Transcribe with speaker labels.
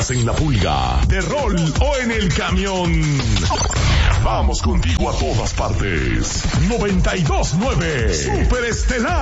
Speaker 1: estás en la pulga, de rol o en el camión, vamos contigo a todas partes. 92.9 Superestelar.